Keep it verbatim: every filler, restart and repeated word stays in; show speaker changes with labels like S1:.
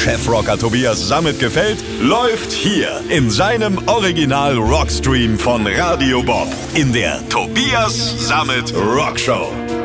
S1: Chefrocker Tobias Sammet gefällt, läuft hier in seinem Original Rockstream von Radio Bob in der Tobias Sammet Rockshow.